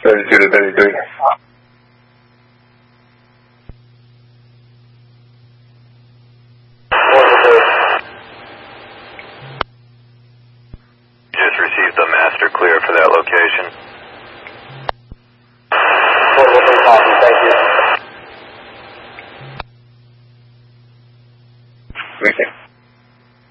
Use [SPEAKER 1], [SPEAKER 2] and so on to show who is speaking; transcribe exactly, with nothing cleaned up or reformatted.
[SPEAKER 1] thirty-two to thirty-three.
[SPEAKER 2] Just received the master clear for that location.
[SPEAKER 3] Copy.